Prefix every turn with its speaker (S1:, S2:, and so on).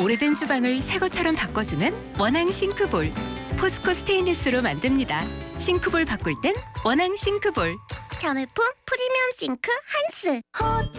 S1: 오래된 주방을 새 것처럼 바꿔주는 원앙 싱크볼. 포스코 스테인리스로 만듭니다. 싱크볼 바꿀 땐 원앙 싱크볼.
S2: 자매품 프리미엄 싱크 한스.